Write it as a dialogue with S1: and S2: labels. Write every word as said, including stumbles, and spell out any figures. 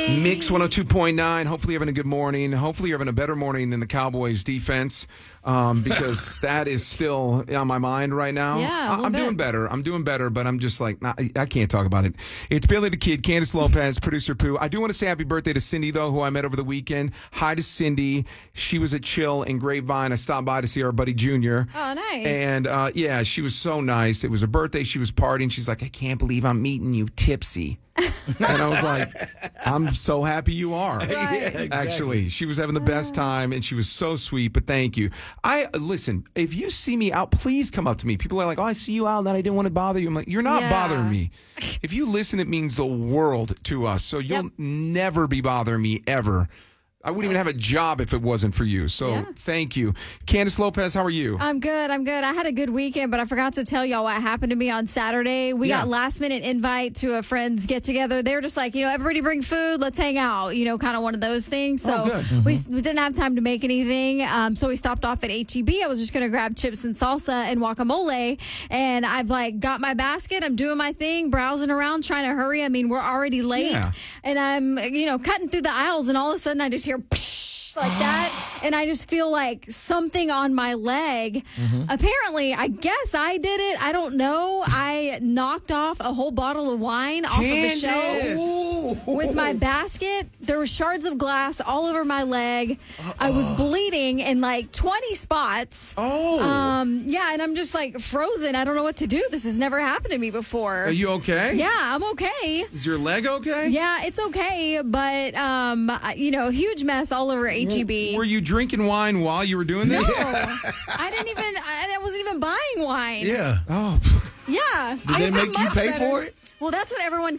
S1: Mix one oh two point nine. Hopefully you're having a good morning. Hopefully you're having a better morning than the Cowboys defense um, because that is still on my mind right now.
S2: Yeah, a
S1: I- I'm
S2: bit.
S1: doing better. I'm doing better, but I'm just like, nah, I can't talk about it. It's Billy the Kid, Candace Lopez, producer Pooh. I do want to say happy birthday to Cindy, though, who I met over the weekend. Hi to Cindy. She was at Chill in Grapevine. I stopped by to see our buddy Junior.
S2: Oh, nice.
S1: And uh, yeah, she was so nice. It was her birthday. She was partying. She's like, I can't believe I'm meeting you tipsy. And I was like, I'm so happy you are.
S2: Right.
S3: Yeah, exactly.
S1: Actually, she was having the best time, and she was so sweet. But thank you. I listen. If you see me out, please come up to me. People are like, "Oh, I see you out, and I didn't want to bother you." I'm like, "You're not
S2: Yeah.
S1: bothering me. If you listen, it means the world to us. So you'll
S2: Yep.
S1: never be bothering me ever. I wouldn't even have a job if it wasn't for you. So
S2: Yeah.
S1: thank you, Candace Lopez. How are you?
S2: I'm good. I'm good. I had a good weekend, but I forgot to tell y'all what happened to me on Saturday. We
S1: Yeah.
S2: got last minute invite to a friend's get together. They were just like, you know, everybody bring food. Let's hang out. You know, kind of one of those things. So
S1: Oh, good.
S2: we, we didn't have time to make anything. Um, so we stopped off at H E B. I was just going to grab chips and salsa and guacamole. And I've like got my basket. I'm doing my thing, browsing around, trying to hurry. I mean, we're already late.
S1: Yeah.
S2: And I'm, you know, cutting through the aisles. And all of a sudden I just hear psh, like that, and I just feel like something on my leg. Apparently, I guess I did it. I don't know. I knocked off a whole bottle of wine off of the shelf with my basket. There were shards of glass all over my leg. I was bleeding in like twenty spots.
S1: Oh.
S2: Um, yeah, and I'm just like frozen. I don't know what to do. This has never happened to me before.
S1: Are you okay?
S2: Yeah, I'm okay.
S1: Is your leg okay?
S2: Yeah, it's okay, but um, you know, huge mess all over H E B.
S1: Were you drinking wine while you were doing
S2: No,
S1: this?
S2: I didn't even. I I wasn't even buying wine.
S3: Yeah.
S1: Oh.
S2: Yeah.
S3: Did they make you pay for it?
S2: Well, that's what everyone